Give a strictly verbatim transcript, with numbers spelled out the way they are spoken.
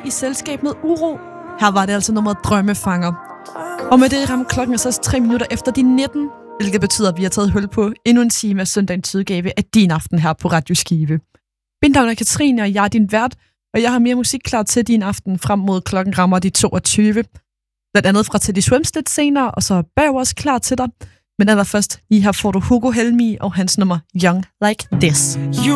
i selskab med Uro. Her var det altså nummeret Drømmefanger. Og med det rammer klokken er så tre minutter efter de nitten, hvilket betyder, at vi har taget hul på endnu en time af søndagens udgave af Din Aften her på Radio Skive. Mit navn er Katrine, og jeg er din vært, og jeg har mere musik klar til din aften frem mod klokken rammer de toogtyve. Blandt andet fra Teddy Swims lidt senere, og så er Bag også klar til dig. Men allerførst, lige her får du Hugo Helmi og hans nummer Young Like This. You